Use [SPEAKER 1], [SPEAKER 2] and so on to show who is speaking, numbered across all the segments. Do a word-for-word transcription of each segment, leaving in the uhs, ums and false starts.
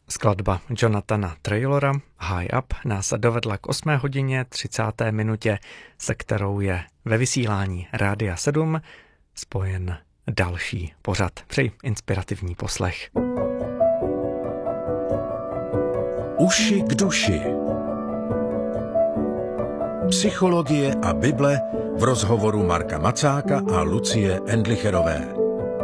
[SPEAKER 1] Skladba Jonathana Traylora High Up nás dovedla k osmé hodině třicáté minutě, se kterou je ve vysílání Rádia sedm spojen další pořad. Přeji inspirativní poslech.
[SPEAKER 2] Uši k duši. Psychologie a Bible v rozhovoru Marka Macáka a Lucie Endlicherové.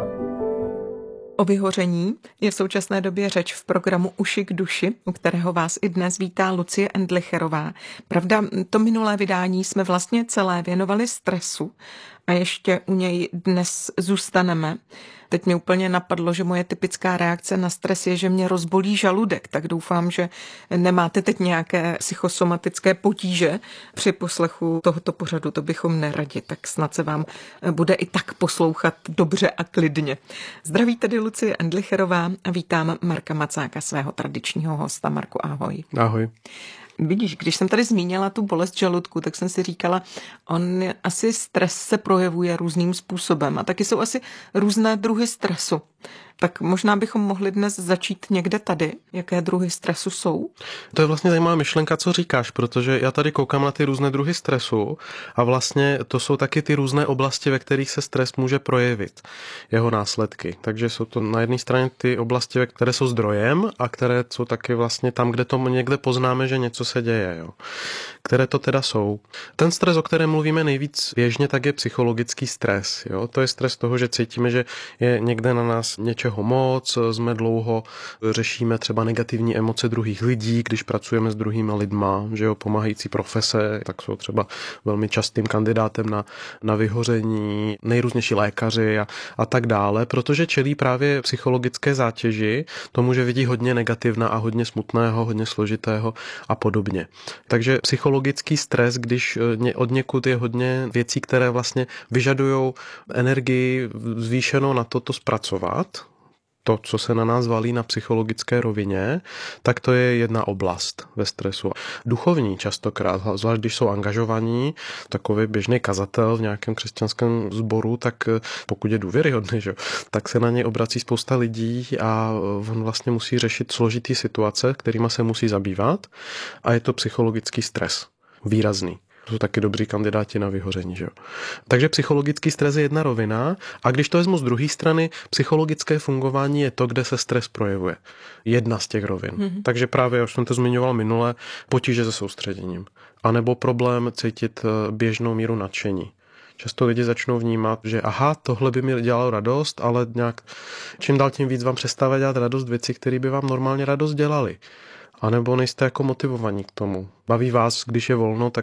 [SPEAKER 3] O vyhoření je v současné době řeč v programu Uši k duši, u kterého vás i dnes vítá Lucie Endlicherová. Pravda, to minulé vydání jsme vlastně celé věnovali stresu a ještě u něj dnes zůstaneme. Teď mi úplně napadlo, že moje typická reakce na stres je, že mě rozbolí žaludek, tak doufám, že nemáte teď nějaké psychosomatické potíže při poslechu tohoto pořadu, to bychom neradi, tak snad se vám bude i tak poslouchat dobře a klidně. Zdraví tedy Lucie Endlicherová a vítám Marka Macáka, svého tradičního hosta. Marku, ahoj.
[SPEAKER 4] Ahoj.
[SPEAKER 3] Vidíš, když jsem tady zmínila tu bolest žaludku, tak jsem si říkala, on asi stres se projevuje různým způsobem a taky jsou asi různé druhy stresu. Tak možná bychom mohli dnes začít někde tady. Jaké druhy stresu jsou?
[SPEAKER 4] To je vlastně zajímavá myšlenka, co říkáš, protože já tady koukám na ty různé druhy stresu a vlastně to jsou taky ty různé oblasti, ve kterých se stres může projevit, jeho následky. Takže jsou to na jedné straně ty oblasti, které jsou zdrojem a které jsou taky vlastně tam, kde to někde poznáme, že něco se děje. Jo. Které to teda jsou? Ten stres, o kterém mluvíme nejvíc běžně, tak je psychologický stres. Jo. To je stres toho, že cítíme, že je někde na nás něčeho moc, jsme dlouho, řešíme třeba negativní emoce druhých lidí, když pracujeme s druhýma lidma, že jo, pomáhající profese, tak jsou třeba velmi častým kandidátem na, na vyhoření, nejrůznější lékaři a, a tak dále, protože čelí právě psychologické zátěži, tomu, že vidí hodně negativna a hodně smutného, hodně složitého a podobně. Takže psychologický stres, když od někud je hodně věcí, které vlastně vyžadují energii zvýšenou na to, to zpracovat, to, co se na nás valí na psychologické rovině, tak to je jedna oblast ve stresu. Duchovní častokrát, zvlášť když jsou angažovaní, takový běžný kazatel v nějakém křesťanském sboru, tak pokud je důvěryhodný, že, tak se na něj obrací spousta lidí a on vlastně musí řešit složitý situace, kterýma se musí zabývat a je to psychologický stres. Výrazný. To jsou taky dobří kandidáti na vyhoření. Že jo? Takže psychologický stres je jedna rovina a když to vezmu z druhé strany, psychologické fungování je to, kde se stres projevuje. Jedna z těch rovin. Mm-hmm. Takže právě, už jsem to zmiňoval minule, potíže se soustředěním. A nebo problém cítit běžnou míru nadšení. Často lidi začnou vnímat, že aha, tohle by mi dělalo radost, ale nějak čím dál tím víc vám přestává dělat radost věci, které by vám normálně radost dělaly. A nebo nejste jako motivovaní k tomu. Baví vás, když je volno, tak